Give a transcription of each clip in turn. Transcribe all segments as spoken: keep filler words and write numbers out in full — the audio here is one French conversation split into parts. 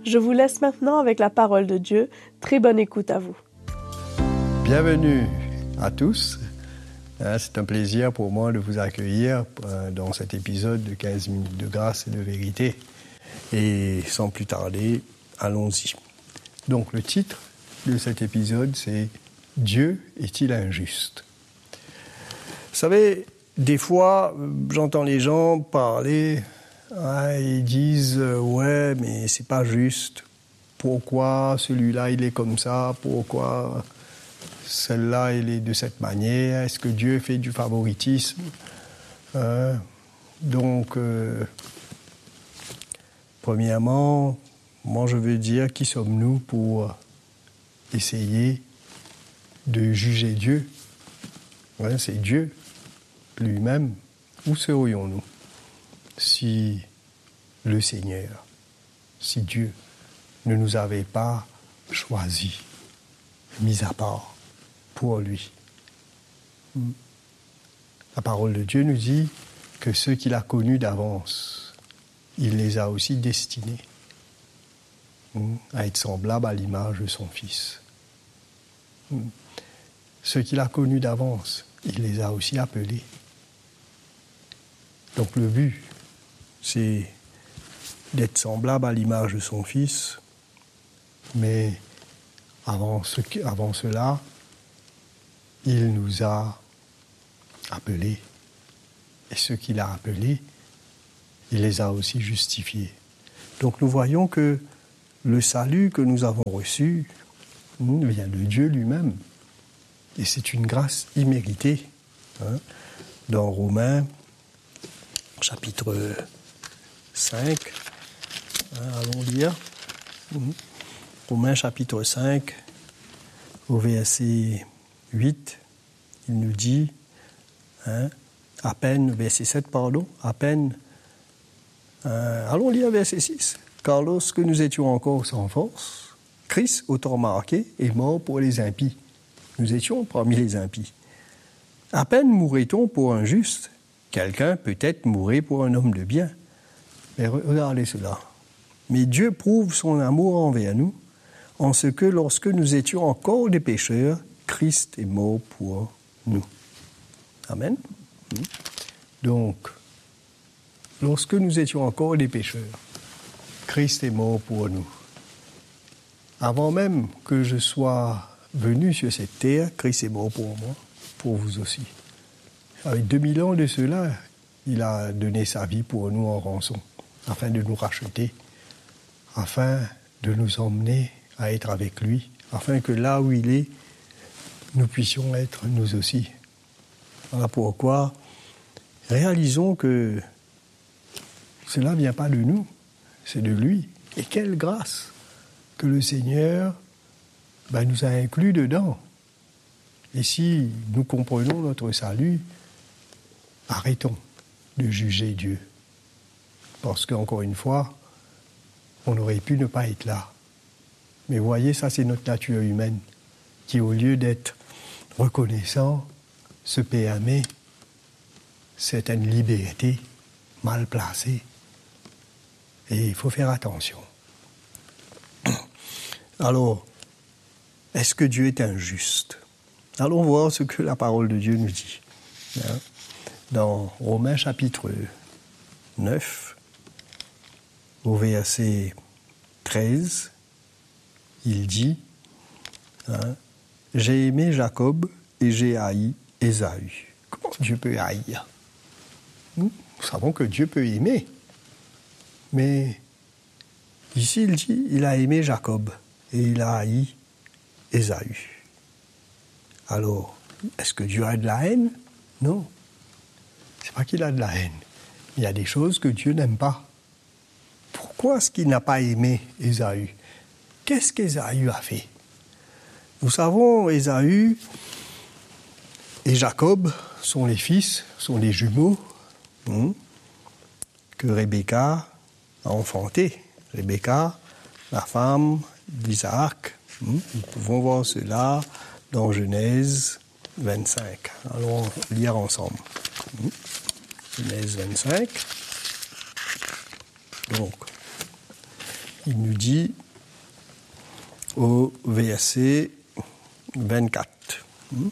Je vous laisse maintenant avec la parole de Dieu. Très bonne écoute à vous. Bienvenue à tous. C'est un plaisir pour moi de vous accueillir dans cet épisode de quinze minutes de grâce et de vérité. Et sans plus tarder, allons-y. Donc le titre de cet épisode, c'est « Dieu est-il injuste ?» Vous savez, des fois, j'entends les gens parler, hein, ils disent euh, « Ouais, mais c'est pas juste. Pourquoi celui-là, il est comme ça? Pourquoi celle-là, elle est de cette manière? Est-ce que Dieu fait du favoritisme ?» hein? Donc, euh, premièrement, moi je veux dire, qui sommes-nous pour essayer de juger Dieu? Ouais, c'est Dieu lui-même. Où serions-nous si le Seigneur, si Dieu ne nous avait pas choisis, mis à part pour lui? La parole de Dieu nous dit que ceux qu'il a connus d'avance, il les a aussi destinés à être semblables à l'image de son Fils. Ceux qu'il a connus d'avance, il les a aussi appelés. Donc le but, c'est d'être semblable à l'image de son Fils, mais avant, ce, avant cela, il nous a appelés. Et ceux qu'il a appelés, il les a aussi justifiés. Donc nous voyons que le salut que nous avons reçu vient de Dieu lui-même. Et c'est une grâce imméritée. Hein. Dans Romains, chapitre cinq, hein, allons lire. Mmh. Romains, chapitre cinq, au verset huit, il nous dit, hein, à peine, verset sept, pardon, à peine, euh, allons lire verset six. Car lorsque nous étions encore sans force, Christ, autant marqué, est mort pour les impies. Nous étions parmi les impies. À peine mourrait-on pour un juste, quelqu'un peut-être mourrait pour un homme de bien. Mais regardez cela. Mais Dieu prouve son amour envers nous, en ce que lorsque nous étions encore des pécheurs, Christ est mort pour nous. Amen. Donc, lorsque nous étions encore des pécheurs, Christ est mort pour nous. Avant même que je sois venu sur cette terre, Christ est mort pour moi, pour vous aussi. Avec deux mille ans de cela, il a donné sa vie pour nous en rançon, afin de nous racheter, afin de nous emmener à être avec lui, afin que là où il est, nous puissions être nous aussi. Voilà pourquoi réalisons que cela ne vient pas de nous, c'est de lui. Et quelle grâce que le Seigneur ben, nous a inclus dedans. Et si nous comprenons notre salut, arrêtons de juger Dieu. Parce qu'encore une fois, on aurait pu ne pas être là. Mais voyez, ça c'est notre nature humaine, qui au lieu d'être reconnaissant, se permet certaines libertés mal placées. Et il faut faire attention. Alors, est-ce que Dieu est injuste? Allons voir ce que la parole de Dieu nous dit. Hein? Dans Romains chapitre neuf, au verset treize, il dit, hein, « J'ai aimé Jacob et j'ai haï Ésaü. » Comment Dieu peut haïr? Nous savons que Dieu peut aimer. Mais ici, il dit, il a aimé Jacob et il a haï Ésaü. Alors, est-ce que Dieu a de la haine? Non. C'est pas qu'il a de la haine. Il y a des choses que Dieu n'aime pas. Pourquoi est-ce qu'il n'a pas aimé Ésaü? Qu'est-ce qu'Ésaü a fait? Nous savons, Ésaü et Jacob sont les fils, sont les jumeaux hein, que Rebecca a enfantés. Rebecca, la femme d'Isaac. Hein, nous pouvons voir cela dans Genèse vingt-cinq. Allons lire ensemble. Hein, Genèse vingt-cinq. Donc, il nous dit au verset vingt-quatre.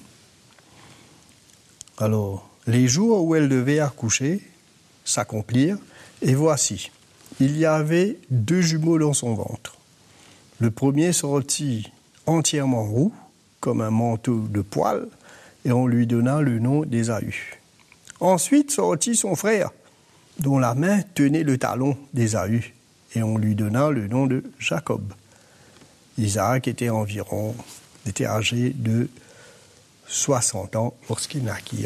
Alors, les jours où elle devait accoucher s'accomplirent, et voici, il y avait deux jumeaux dans son ventre. Le premier sortit entièrement roux, comme un manteau de poils, et on lui donna le nom d'Ésaü. Ensuite sortit son frère, dont la main tenait le talon d'Ésaü, et on lui donna le nom de Jacob. Isaac était environ, était âgé de soixante ans lorsqu'il naquit.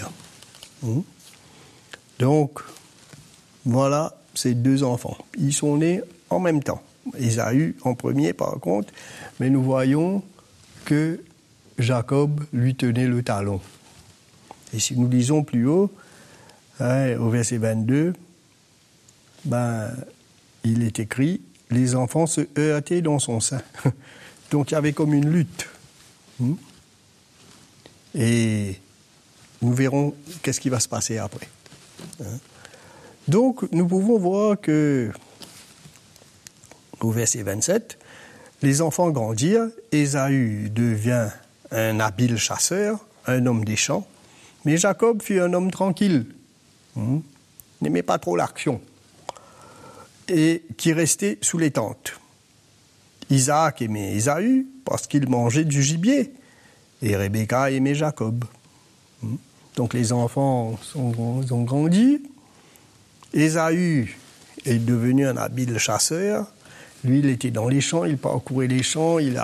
Donc, voilà ces deux enfants. Ils sont nés en même temps. Ésaü en premier, par contre, mais nous voyons que Jacob lui tenait le talon. Et si nous lisons plus haut, hein, au verset vingt-deux, ben, il est écrit « Les enfants se heurtaient dans son sein ». Donc il y avait comme une lutte. Et nous verrons qu'est-ce qui va se passer après. Donc nous pouvons voir que, au verset vingt-sept, les enfants grandirent, Ésaü devient un habile chasseur, un homme des champs, mais Jacob fut un homme tranquille, hmm, n'aimait pas trop l'action, et qui restait sous les tentes. Isaac aimait Ésaü parce qu'il mangeait du gibier, et Rebecca aimait Jacob. Hmm. Donc les enfants sont, ont grandi. Ésaü est devenu un habile chasseur. Lui, il était dans les champs, il parcourait les champs, il